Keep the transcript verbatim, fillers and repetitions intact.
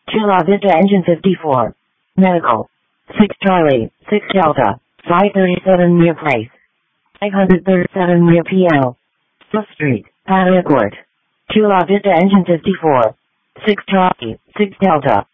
Chula Vista Engine fifty-four. Medical. six Charlie, six Delta, five thirty-seven Muir Place. five thirty-seven Muir P L. Fifth Street, Pattaya Court. Chula Vista Engine fifty-four. six Charlie, six Delta,